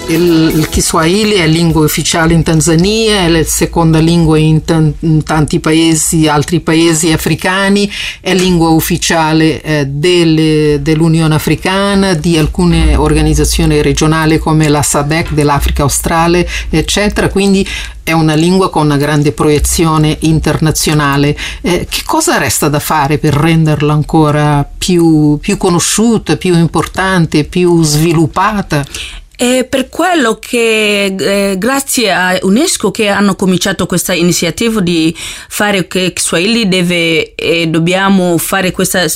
Il Kiswahili è lingua ufficiale in Tanzania, è la seconda lingua in tanti paesi, altri paesi africani, è lingua ufficiale dell'Unione Africana, di alcune organizzazioni regionali come la SADC dell'Africa Australe, eccetera, quindi è una lingua con una grande proiezione internazionale. Che cosa resta da fare per renderla ancora più conosciuta, più importante, più sviluppata? È per quello che grazie a UNESCO che hanno cominciato questa iniziativa di fare che Kiswahili dobbiamo fare questa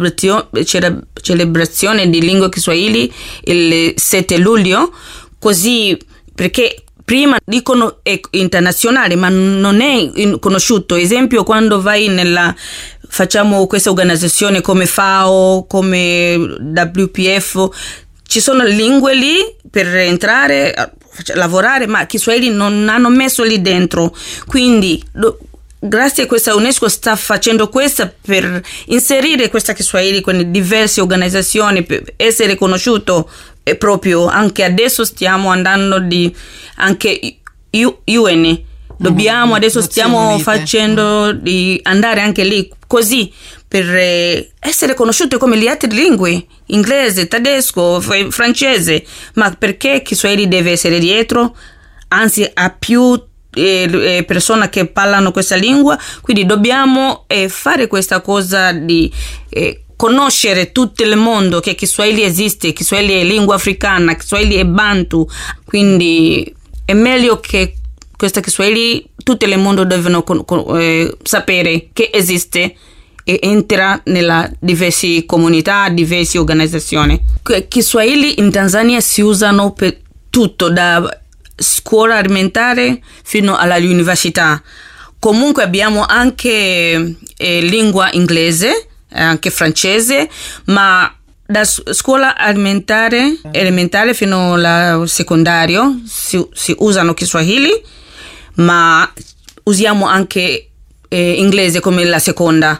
celebrazione di lingua Kiswahili il 7 luglio, così, perché prima dicono è internazionale ma non è conosciuto. Esempio, quando vai facciamo questa organizzazione come FAO, come WPF, ci sono lingue lì per entrare, lavorare, ma Kiswahili non hanno messo lì dentro. Quindi grazie a questa UNESCO sta facendo questo per inserire questa Kiswahili con diverse organizzazioni, per essere conosciuto. E proprio anche adesso stiamo andando anche UN. Dobbiamo adesso stiamo facendo di andare anche lì, così per essere conosciuti come le altre lingue, inglese, tedesco, francese. Ma perché Kiswahili deve essere dietro? Anzi, ha più persone che parlano questa lingua, quindi dobbiamo fare questa cosa di conoscere tutto il mondo che Kiswahili esiste, Kiswahili è lingua africana, Kiswahili è Bantu, quindi è meglio che questa Kiswahili tutto il mondo devono sapere che esiste e entra nella diverse comunità, diverse organizzazioni. Kiswahili in Tanzania si usano per tutto, da scuola elementare fino all'università. Comunque abbiamo anche lingua inglese, anche francese, ma da scuola elementare fino al secondario si usano Kiswahili, ma usiamo anche inglese come la seconda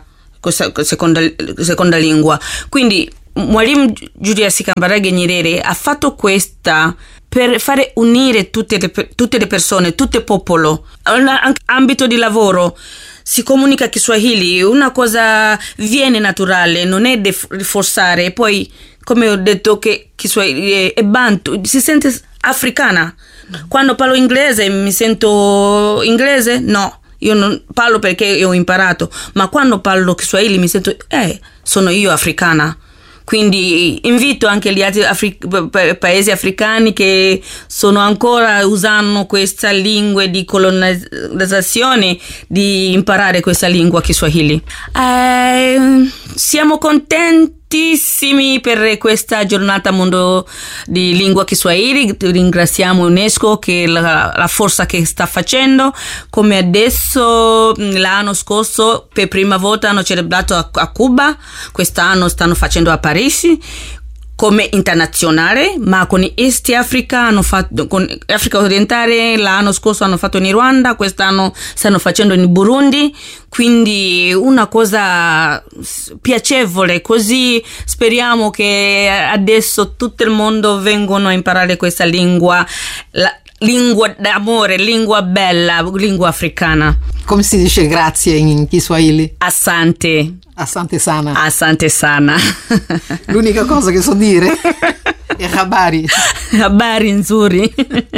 lingua. Quindi Mwalimu Julius Kambarage Nyerere ha fatto questa per fare unire tutte le persone, tutto il popolo, anche ambito di lavoro. Si comunica Kiswahili, una cosa viene naturale, non è forzare. E poi, come ho detto, che Kiswahili è Bantu, si sente africana. Quando parlo inglese mi sento inglese? No, io non parlo perché ho imparato, ma quando parlo Kiswahili mi sento sono io africana. Quindi invito anche gli altri paesi africani che sono ancora usando questa lingua di colonizzazione di imparare questa lingua Kiswahili. Siamo contentissimi per questa giornata mondo di lingua Kiswahili. Ringraziamo UNESCO che la forza che sta facendo. Come adesso l'anno scorso per prima volta hanno celebrato a Cuba, quest'anno stanno facendo a Parigi come internazionale, ma con East Africa con Africa orientale l'anno scorso hanno fatto in Ruanda, quest'anno stanno facendo in Burundi, quindi una cosa piacevole. Così speriamo che adesso tutto il mondo vengono a imparare questa lingua, lingua d'amore, lingua bella, lingua africana. Come si dice grazie in Kiswahili? Asante. Asante sana. Asante sana. L'unica cosa che so dire è habari. Habari nzuri.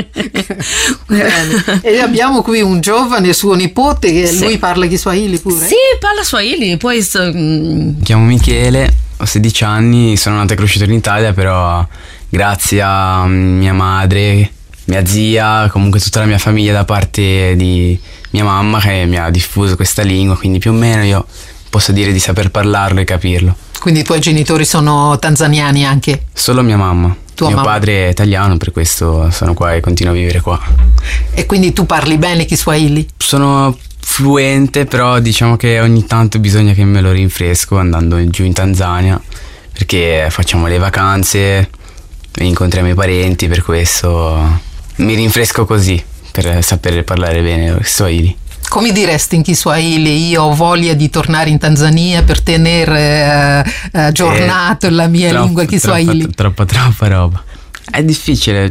E abbiamo qui un giovane, suo nipote, che lui parla Kiswahili pure? Sì, parla Swahili. Poi mi chiamo Michele, ho 16 anni, sono nato e cresciuto in Italia, però grazie a mia madre, mia zia, comunque tutta la mia famiglia da parte di mia mamma che mi ha diffuso questa lingua, quindi più o meno io posso dire di saper parlarlo e capirlo. Quindi i tuoi genitori sono tanzaniani anche? Solo mia mamma. Mio padre è italiano, per questo sono qua e continuo a vivere qua. E quindi tu parli bene Kiswahili? Sono fluente, però diciamo che ogni tanto bisogna che me lo rinfresco andando giù in Tanzania, perché facciamo le vacanze, incontriamo i parenti, per questo mi rinfresco così, per sapere parlare bene lo Kiswahili. Come diresti in Kiswahili? Io ho voglia di tornare in Tanzania per tenere aggiornato la mia lingua Kiswahili. Troppa roba. È difficile.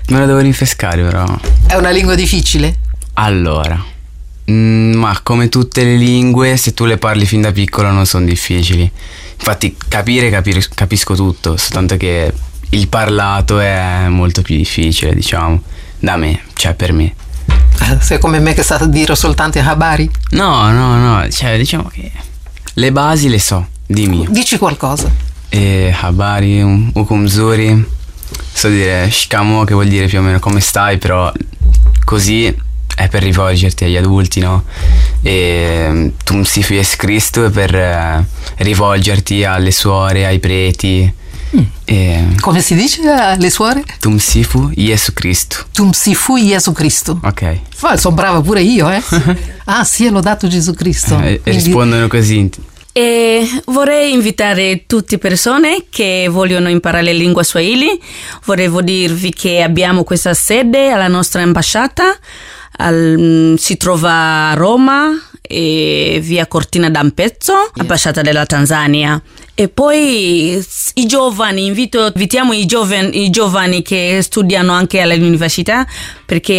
Me lo devo rinfrescare però. È una lingua difficile? Allora, ma come tutte le lingue, se tu le parli fin da piccolo non sono difficili. Infatti capisco tutto, soltanto che il parlato è molto più difficile, diciamo, da me, cioè per me. Sei come me che sa dire soltanto habari? No, cioè diciamo che le basi le so, dimmi. Dici qualcosa. Habari, ukumzuri, so dire shkamo, che vuol dire più o meno come stai, però così è per rivolgerti agli adulti, no? E tumsifu Yesu Cristo è per rivolgerti alle suore, ai preti. Come si dice alle suore? Tumsifu Yesu Cristo. Tumsifu Yesu Cristo. Ok. Sono brava pure io, eh? Ah, sì, è lodato Gesù Cristo. E rispondono così. E vorrei invitare tutte persone che vogliono imparare lingua Swahili. Volevo dirvi che abbiamo questa sede alla nostra ambasciata. Si trova a Roma e via Cortina d'Ampezzo, ambasciata della Tanzania. E poi invitiamo i giovani che studiano anche all'università, perché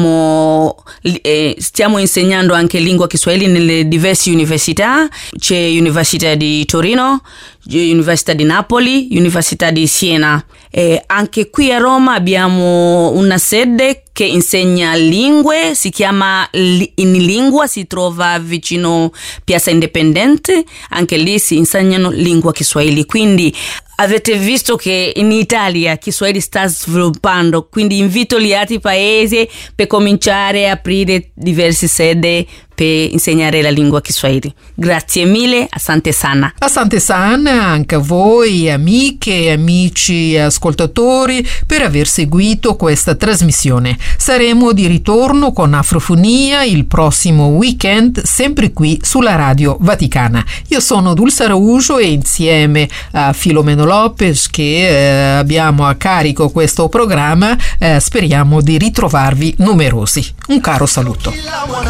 stiamo insegnando anche lingua Kiswahili nelle diverse università. C'è Università di Torino, Università di Napoli, Università di Siena. E anche qui a Roma abbiamo una sede che insegna lingue, si chiama In Lingua, si trova vicino Piazza Indipendente. Anche lì si insegnano lingua Kiswahili. Quindi avete visto che in Italia Kiswahili sta sviluppando, quindi invito gli altri paesi per cominciare a aprire diverse sedi per insegnare la lingua Kiswahili. Grazie mille, asante sana. Asante sana anche a voi, amiche e amici ascoltatori, per aver seguito questa trasmissione. Saremo di ritorno con Afrofonia il prossimo weekend, sempre qui sulla Radio Vaticana. Io sono Dulce Araújo e insieme a Filomeno Lopez, che abbiamo a carico questo programma, speriamo di ritrovarvi numerosi. Un caro saluto.